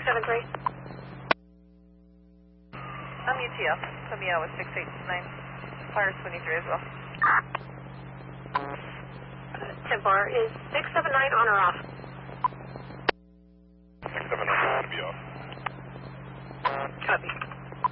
673. I'm UTF. Put me out with 689. Fire 23 as well. Templar, is 679 on or off?